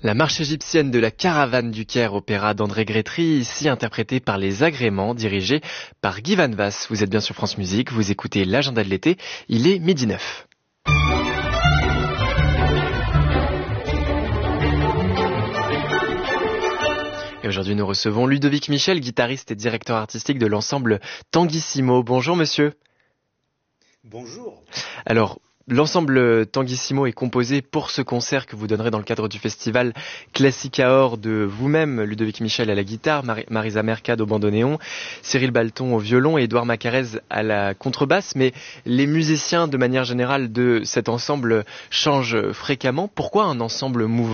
La marche égyptienne de la caravane du Caire, opéra d'André Grétry, ici interprétée par les Agréments, dirigée par Guy Van Vass. Vous êtes bien sur France Musique, vous écoutez l'agenda de l'été, il est 12h09. Et aujourd'hui nous recevons Ludovic Michel, guitariste et directeur artistique de l'ensemble Tanguissimo. Bonjour monsieur. Bonjour. Alors, l'ensemble Tanguissimo est composé pour ce concert que vous donnerez dans le cadre du festival Classica Or de vous-même, Ludovic Michel à la guitare, Marisa Mercade au bandoneon, Cyril Balton au violon et Édouard Macarez à la contrebasse. Mais les musiciens, de manière générale, de cet ensemble changent fréquemment. Pourquoi un ensemble mouvant ?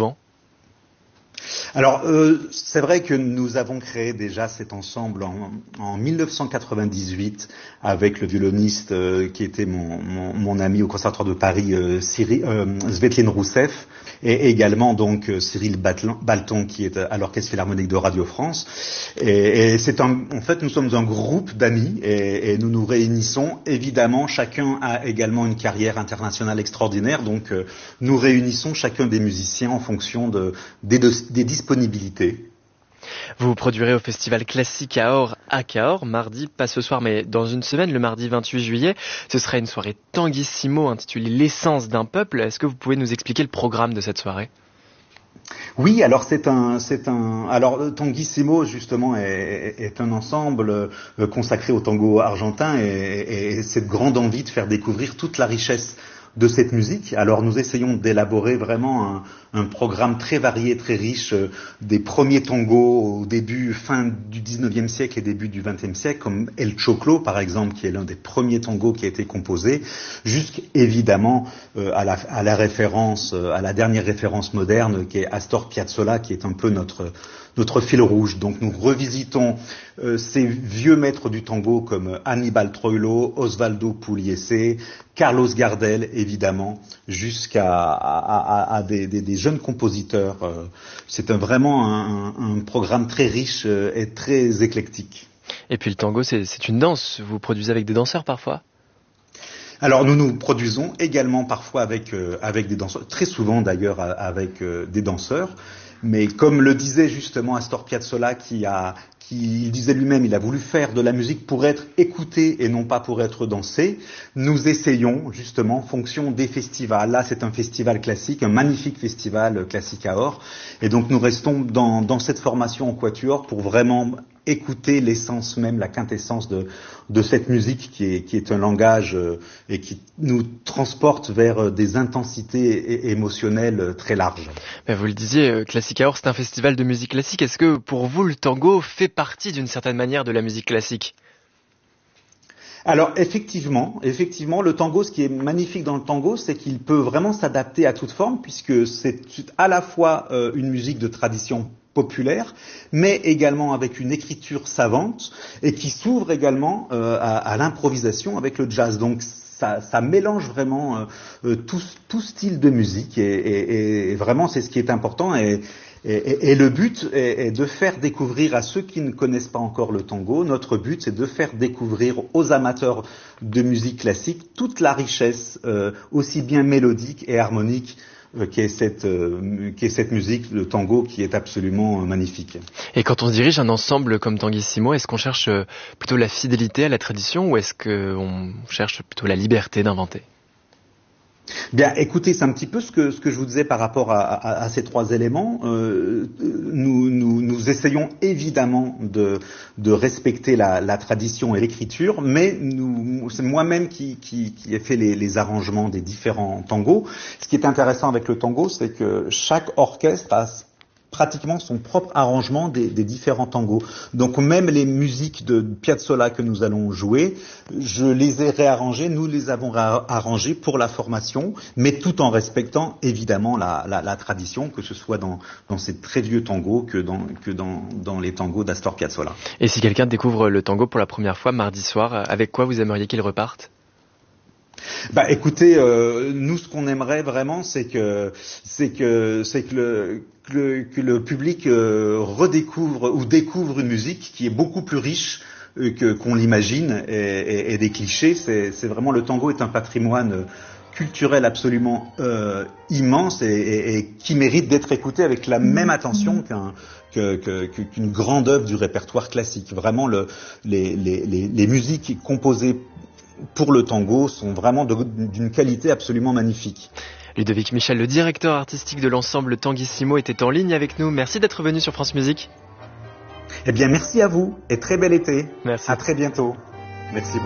Alors, c'est vrai que nous avons créé déjà cet ensemble en 1998 avec le violoniste qui était mon ami au Conservatoire de Paris, Svetlin Rousseff, et également donc Cyril Balton qui est à l'Orchestre Philharmonique de Radio France. Et en fait, nous sommes un groupe d'amis et nous nous réunissons. Évidemment, chacun a également une carrière internationale extraordinaire, donc nous réunissons chacun des musiciens en fonction des disponibilités. Vous vous produirez au festival Classica Or à Cahors, mardi, pas ce soir mais dans une semaine, le mardi 28 juillet. Ce sera une soirée Tanguissimo intitulée L'essence d'un peuple. Est-ce que vous pouvez nous expliquer le programme de cette soirée ? Oui, alors alors Tanguissimo justement est un ensemble consacré au tango argentin et cette grande envie de faire découvrir toute la richesse de cette musique. Alors nous essayons d'élaborer vraiment un programme très varié, très riche, des premiers tangos au fin du 19e siècle et début du 20e siècle, comme El Choclo par exemple, qui est l'un des premiers tangos qui a été composé, jusqu'évidemment à la référence, à la dernière référence moderne, qui est Astor Piazzolla, qui est un peu notre fil rouge. Donc nous revisitons ces vieux maîtres du tango comme Aníbal Troilo, Osvaldo Pugliese, Carlos Gardel évidemment, jusqu'à des jeunes compositeurs. C'est vraiment un programme très riche et très éclectique. Et puis le tango, c'est une danse. Vous produisez avec des danseurs parfois ? Alors nous produisons également parfois avec des danseurs, très souvent d'ailleurs avec des danseurs. Mais comme le disait justement Astor Piazzolla, il disait lui-même, il a voulu faire de la musique pour être écoutée et non pas pour être dansée. Nous essayons justement en fonction des festivals. Là, c'est un festival classique, un magnifique festival Classica Or. Et donc nous restons dans cette formation en quatuor pour vraiment écouter l'essence même, la quintessence de cette musique qui est un langage et qui nous transporte vers des intensités émotionnelles très larges. Mais vous le disiez, Classica Or, c'est un festival de musique classique. Est-ce que pour vous, le tango fait partie d'une certaine manière de la musique classique ? Alors effectivement, le tango, ce qui est magnifique dans le tango, c'est qu'il peut vraiment s'adapter à toute forme, puisque c'est à la fois une musique de tradition populaire, mais également avec une écriture savante et qui s'ouvre également à l'improvisation avec le jazz. Donc ça mélange vraiment tout style de musique et vraiment c'est ce qui est important et le but est de faire découvrir à ceux qui ne connaissent pas encore le tango. Notre but, c'est de faire découvrir aux amateurs de musique classique toute la richesse aussi bien mélodique et harmonique qu'est cette musique, le tango, qui est absolument magnifique. Et quand on dirige un ensemble comme Tanguissimo, est-ce qu'on cherche plutôt la fidélité à la tradition ou est-ce qu'on cherche plutôt la liberté d'inventer ? Bien, écoutez, c'est un petit peu ce que je vous disais par rapport à ces trois éléments. Nous essayons évidemment de respecter la tradition et l'écriture, mais c'est moi-même qui ai fait les arrangements des différents tangos. Ce qui est intéressant avec le tango, c'est que chaque orchestre a pratiquement son propre arrangement des différents tangos. Donc même les musiques de Piazzolla que nous allons jouer, je les ai réarrangées, nous les avons arrangées pour la formation, mais tout en respectant évidemment la tradition, que ce soit dans ces très vieux tangos que dans les tangos d'Astor Piazzolla. Et si quelqu'un découvre le tango pour la première fois mardi soir, avec quoi vous aimeriez qu'il reparte ? Écoutez, nous ce qu'on aimerait vraiment, c'est que le public redécouvre ou découvre une musique qui est beaucoup plus riche qu'on l'imagine et des clichés. C'est vraiment, le tango est un patrimoine culturel absolument immense et qui mérite d'être écouté avec la même attention qu'une grande œuvre du répertoire classique. Vraiment, les musiques composées pour le tango sont vraiment d'une qualité absolument magnifique. Ludovic Michel, le directeur artistique de l'ensemble Tanguissimo, était en ligne avec nous. Merci d'être venu sur France Musique. Eh bien, merci à vous et très bel été. Merci. À très bientôt. Merci beaucoup.